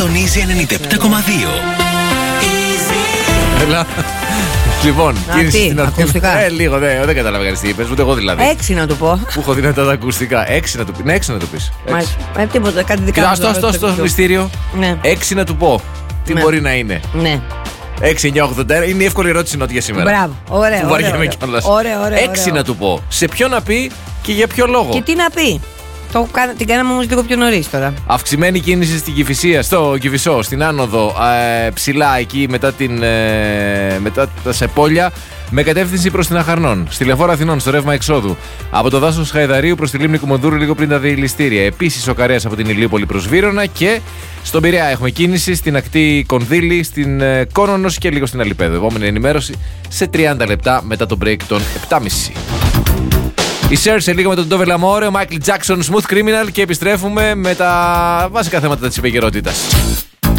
στον Easy 97,2. Έλα. Λοιπόν, κίνηση στην ακουστικά. Λίγο, δεν κατάλαβα κανείς τι είπες, ούτε εγώ δηλαδή. 6 να του πω. Που έχω δυνατά τα ακουστικά. 6 να του πει. Ναι, 6 να του πεις. Τίποτα, κάτι δικά μου. Κοιτάξτε, στο μυστήριο. Ναι. 6 να του πω. Τι μπορεί να είναι. Ναι. 6-9-80. Είναι η εύκολη ερώτηση νότια σήμερα. Μπράβο. Ωραία. Που βαριέμαι κιόλας. 6 να του πω. Σε ποιο να πει και για ποιο λόγο. Και τι να πει. Την κάναμε όμως λίγο πιο νωρίς τώρα. Αυξημένη κίνηση στην Κηφισία, στο Κηφισό, στην άνοδο, ψηλά εκεί μετά τα Σεπόλια, με κατεύθυνση προς την Αχαρνών. Στη Λεωφόρο Αθηνών, στο ρεύμα εξόδου. Από το δάσος Χαϊδαρίου προς τη λίμνη Κουμουνδούρου, λίγο πριν τα διελιστήρια. Επίσης ο Καρέας από την Ηλίουπολη προς Βύρωνα και στον Πειραιά έχουμε κίνηση στην ακτή Κονδύλη, στην Κόνονος και λίγο στην Αλιπέδο. Επόμενη ενημέρωση σε 30 λεπτά μετά το break των 7.30. Η Cher σε λίγο με τον Tove Lamore, ο Michael Jackson, Smooth Criminal και επιστρέφουμε με τα βασικά θέματα της επικαιρότητας.